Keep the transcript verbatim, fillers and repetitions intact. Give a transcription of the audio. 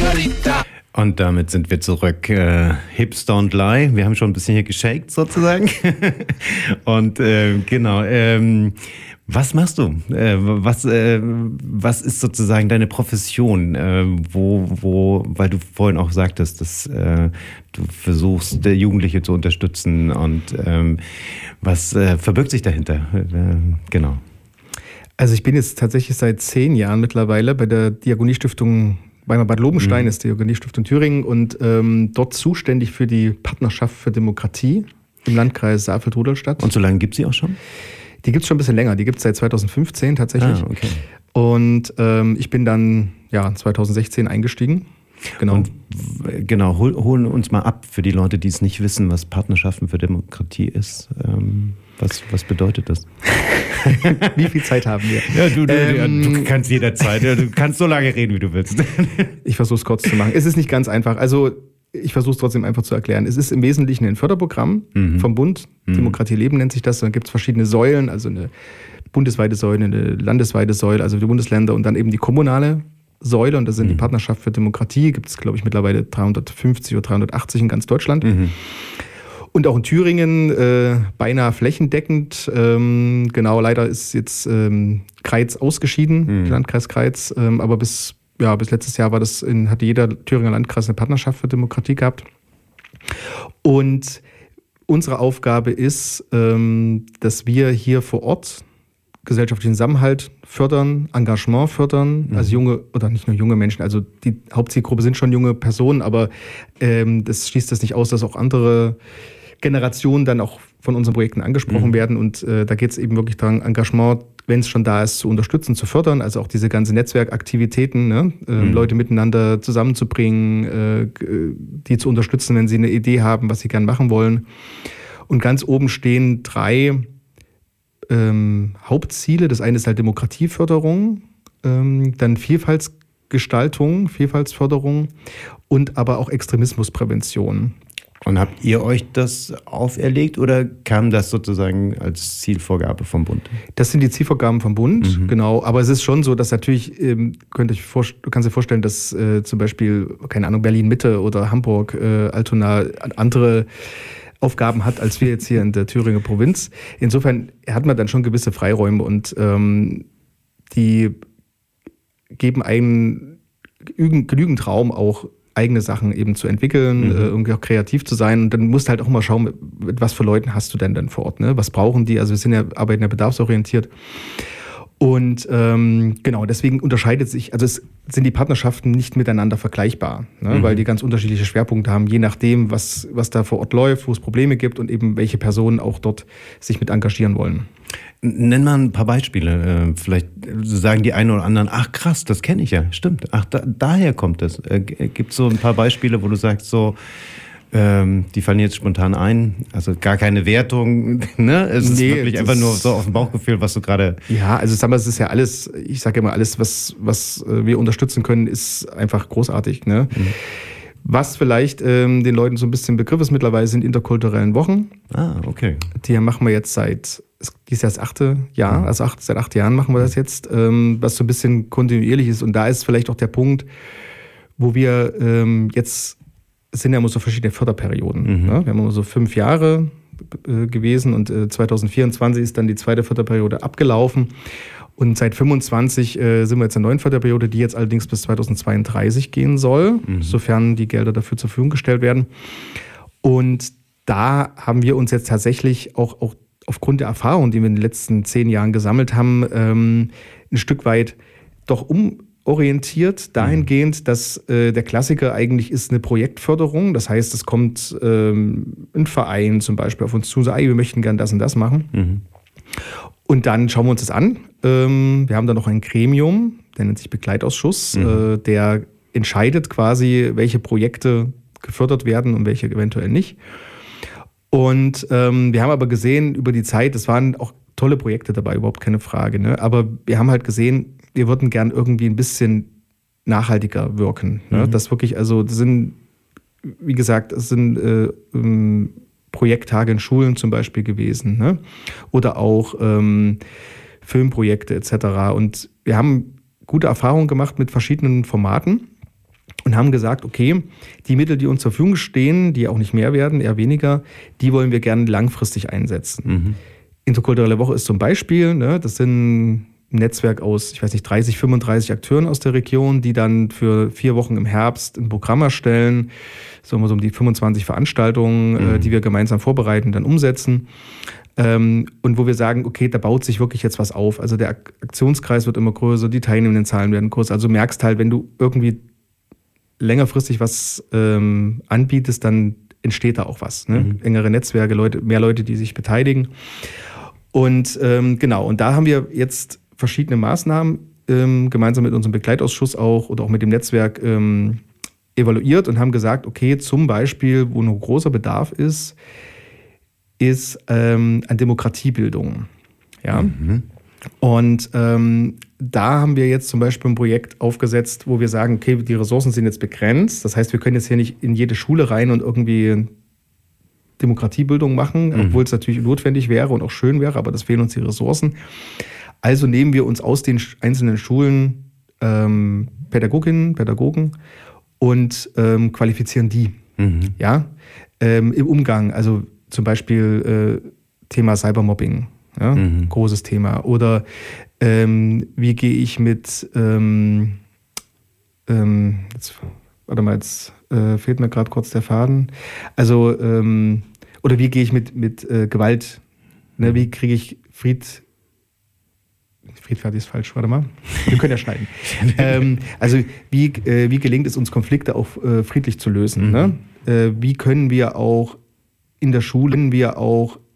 Und damit sind wir zurück. Äh, Hips Don't Lie. Wir haben schon ein bisschen hier geshakt sozusagen. Und äh, genau. Ähm, was machst du? Äh, was, äh, was ist sozusagen deine Profession? Äh, wo, wo, weil du vorhin auch sagtest, dass äh, du versuchst, Jugendliche zu unterstützen. Und ähm, was äh, verbirgt sich dahinter? Äh, genau. Also ich bin jetzt tatsächlich seit zehn Jahren mittlerweile bei der Diakoniestiftung Weimar Bad Lobenstein, mhm. ist die Diakoniestiftung Thüringen und ähm, dort zuständig für die Partnerschaft für Demokratie im Landkreis Saalfeld-Rudolstadt. Und so lange gibt es sie auch schon? Die gibt es schon ein bisschen länger. Die gibt es seit zweitausendfünfzehn tatsächlich. Ah, okay. Und ähm, ich bin dann ja zweitausendsechzehn eingestiegen. Genau. Und genau, hol, holen uns mal ab für die Leute, die es nicht wissen, was Partnerschaften für Demokratie ist. Ähm, was, was bedeutet das? Wie viel Zeit haben wir? Ja, du, du, ähm, ja, du kannst jederzeit. Du kannst so lange reden, wie du willst. Ich versuche es kurz zu machen. Es ist nicht ganz einfach. Also ich versuche es trotzdem einfach zu erklären. Es ist im Wesentlichen ein Förderprogramm mhm. vom Bund. Mhm. Demokratie leben nennt sich das. Dann gibt es verschiedene Säulen, also eine bundesweite Säule, eine landesweite Säule, also die Bundesländer und dann eben die kommunale Säule. Und das sind mhm. die Partnerschaft für Demokratie. Gibt es, glaube ich, mittlerweile dreihundertfünfzig oder dreihundertachtzig in ganz Deutschland. Mhm. Und auch in Thüringen äh, beinahe flächendeckend. Ähm, genau, leider ist jetzt ähm, Kreiz ausgeschieden, mhm. Landkreis Kreiz. Ähm, aber bis, ja, bis letztes Jahr war das in, hatte jeder Thüringer Landkreis eine Partnerschaft für Demokratie gehabt. Und unsere Aufgabe ist, ähm, dass wir hier vor Ort gesellschaftlichen Zusammenhalt fördern, Engagement fördern, mhm. also junge, oder nicht nur junge Menschen, also die Hauptzielgruppe sind schon junge Personen, aber ähm, das schließt das nicht aus, dass auch andere Generationen dann auch von unseren Projekten angesprochen mhm. werden und äh, da geht es eben wirklich darum, Engagement, wenn es schon da ist, zu unterstützen, zu fördern, also auch diese ganzen Netzwerkaktivitäten, ne? äh, mhm. Leute miteinander zusammenzubringen, äh, die zu unterstützen, wenn sie eine Idee haben, was sie gern machen wollen. Und ganz oben stehen drei ähm, Hauptziele. Das eine ist halt Demokratieförderung, ähm, dann Vielfaltsgestaltung, Vielfaltsförderung und aber auch Extremismusprävention. Und habt ihr euch das auferlegt oder kam das sozusagen als Zielvorgabe vom Bund? Das sind die Zielvorgaben vom Bund, mhm. genau. Aber es ist schon so, dass natürlich, ähm, könnt euch vor, du kannst dir vorstellen, dass äh, zum Beispiel, keine Ahnung, Berlin-Mitte oder Hamburg, äh, Altona andere Aufgaben hat, als wir jetzt hier in der Thüringer Provinz. Insofern hat man dann schon gewisse Freiräume und ähm, die geben einem genügend Raum, auch eigene Sachen eben zu entwickeln, mhm. äh, irgendwie auch kreativ zu sein. Und dann musst du halt auch mal schauen, mit, mit was für Leuten hast du denn dann vor Ort, ne? Was brauchen die? Also wir sind ja, arbeiten ja bedarfsorientiert. Und ähm, genau, deswegen unterscheidet sich, also es sind die Partnerschaften nicht miteinander vergleichbar, ne? Mhm. Weil die ganz unterschiedliche Schwerpunkte haben, je nachdem, was, was da vor Ort läuft, wo es Probleme gibt und eben welche Personen auch dort sich mit engagieren wollen. Nenn mal ein paar Beispiele. Vielleicht sagen die einen oder anderen, ach krass, das kenne ich ja, stimmt. Ach, da, daher kommt es. Gibt es so ein paar Beispiele, wo du sagst, so, ähm, die fallen jetzt spontan ein? Also gar keine Wertung, ne? Es ist nee, wirklich einfach nur so auf dem Bauchgefühl, was du gerade... Ja, also sag mal, es ist ja alles, ich sage immer, alles, was, was wir unterstützen können, ist einfach großartig, ne? Mhm. Was vielleicht ähm, den Leuten so ein bisschen Begriff ist mittlerweile, sind interkulturellen Wochen. Ah, okay. Die machen wir jetzt seit, dieses Jahr das achte Jahr, also acht, seit acht Jahren machen wir das jetzt, ähm, was so ein bisschen kontinuierlich ist. Und da ist vielleicht auch der Punkt, wo wir ähm, jetzt, es sind ja immer so verschiedene Förderperioden. Mhm. Ne? Wir haben immer so fünf Jahre äh, gewesen und äh, zweitausendvierundzwanzig ist dann die zweite Förderperiode abgelaufen. Und seit fünfundzwanzig äh, sind wir jetzt in der neuen Förderperiode, die jetzt allerdings bis zweitausendzweiunddreißig gehen soll, mhm. sofern die Gelder dafür zur Verfügung gestellt werden. Und da haben wir uns jetzt tatsächlich auch, auch aufgrund der Erfahrung, die wir in den letzten zehn Jahren gesammelt haben, ähm, ein Stück weit doch umorientiert dahingehend, dass äh, der Klassiker eigentlich ist eine Projektförderung. Das heißt, es kommt ähm, ein Verein zum Beispiel auf uns zu und sagt, wir möchten gern das und das machen. Mhm. Und dann schauen wir uns das an. Ähm, wir haben da noch ein Gremium, der nennt sich Begleitausschuss, mhm. äh, der entscheidet quasi, welche Projekte gefördert werden und welche eventuell nicht. Und ähm, wir haben aber gesehen über die Zeit, es waren auch tolle Projekte dabei, überhaupt keine Frage, ne? Aber wir haben halt gesehen, wir würden gern irgendwie ein bisschen nachhaltiger wirken. Ne? Mhm. Das wirklich, also das sind, wie gesagt, es sind äh, ähm, Projekttage in Schulen zum Beispiel gewesen, ne? Oder auch ähm, Filmprojekte et cetera. Und wir haben gute Erfahrungen gemacht mit verschiedenen Formaten. und haben gesagt, okay, die Mittel, die uns zur Verfügung stehen, die auch nicht mehr werden, eher weniger, die wollen wir gerne langfristig einsetzen. Mhm. Interkulturelle Woche ist zum Beispiel, ne, das sind ein Netzwerk aus, ich weiß nicht, dreißig, fünfunddreißig Akteuren aus der Region, die dann für vier Wochen im Herbst ein Programm erstellen, sagen wir so um die fünfundzwanzig Veranstaltungen, mhm. äh, die wir gemeinsam vorbereiten, dann umsetzen. Ähm, und wo wir sagen, okay, da baut sich wirklich jetzt was auf. Also der Aktionskreis wird immer größer, die teilnehmenden Zahlen werden größer. Also du merkst halt, wenn du irgendwie längerfristig was ähm, anbietest, dann entsteht da auch was. Ne? Mhm. Engere Netzwerke, Leute, mehr Leute, die sich beteiligen. Und ähm, genau, und da haben wir jetzt verschiedene Maßnahmen ähm, gemeinsam mit unserem Begleitausschuss auch oder auch mit dem Netzwerk ähm, evaluiert und haben gesagt, okay, zum Beispiel, wo ein großer Bedarf ist, ist ähm, an Demokratiebildung. Ja? Mhm. Und ähm, da haben wir jetzt zum Beispiel ein Projekt aufgesetzt, wo wir sagen, okay, die Ressourcen sind jetzt begrenzt. Das heißt, wir können jetzt hier nicht in jede Schule rein und irgendwie Demokratiebildung machen, mhm. obwohl es natürlich notwendig wäre und auch schön wäre, aber das fehlen uns die Ressourcen. Also nehmen wir uns aus den einzelnen Schulen ähm, Pädagoginnen, Pädagogen und ähm, qualifizieren die. Mhm. Ja? Ähm, im Umgang, also zum Beispiel äh, Thema Cybermobbing, ja? Mhm. Großes Thema. Oder ähm, wie gehe ich mit, ähm, ähm, jetzt, warte mal, jetzt äh, fehlt mir gerade kurz der Faden. Also, ähm, oder wie gehe ich mit, mit äh, Gewalt, ne? Wie kriege ich Fried, friedfertig ist falsch, warte mal, wir können ja schneiden. ähm, also wie, äh, wie gelingt es uns, Konflikte auch äh, friedlich zu lösen? Mhm. Ne? Äh, wie können wir auch in der Schule wir auch